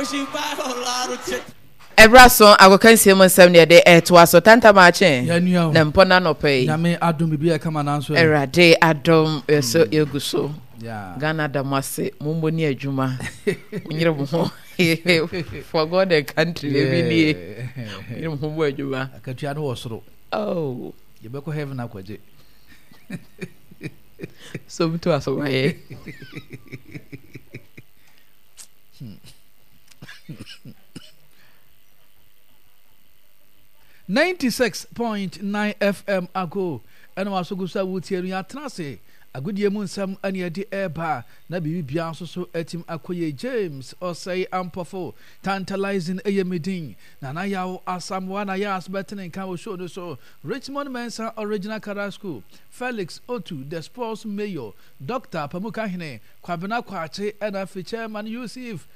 Ebrason agokansie mo nsem ne de to aso tanta ma che na mpona no pay na me adom bibia kama na so erade adom eso eguso Ghana damase mumbo ni adwuma nyire mo ho for God the country ebi ni nyire mo ho adwuma akatua no wosoro oh ye be ko heaven akwaje so mtu aso waye 96.9 FM ago ena wasogusa wutieru ya trase agudie mu nsam ane ade eba na bibia so etim akoye James Osei Ampofo tantalizing eyemedin na yawo asamwa na ya asbetene kan wo show no so Richmond Mensa Original Karasco Felix Otu the sports mayor Dr. Pamuka Hine Kwabena Kwache ena fi chairman Yusuf